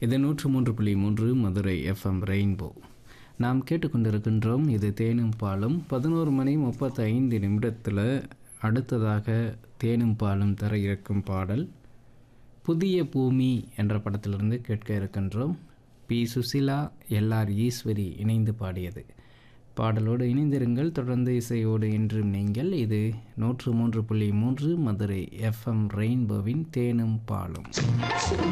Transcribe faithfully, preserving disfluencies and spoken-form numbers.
இது நூற்று மூன்று புள்ளி மூன்று மதுரை எஃப்எம் ரெயின்போ. நாம் கேட்டுக்கொண்டிருக்கின்றோம் இது தேனும் பாலும். பதினோரு மணி முப்பத்தி ஐந்து நிமிடத்தில் அடுத்ததாக தேனும் பாலும் தர இருக்கும் பாடல் புதிய பூமி என்ற படத்திலிருந்து கேட்க இருக்கின்றோம். பி சுசிலா, எல்ஆர் ஈஸ்வரி இணைந்து பாடியது. பாடலோடு இணைந்திருங்கள். தொடர்ந்து இசையோடு என்றும் நீங்கள். இது நூற்று மூன்று புள்ளி மூன்று மதுரை எஃப்எம் ரெயின்போவின் தேனும் பாலும்.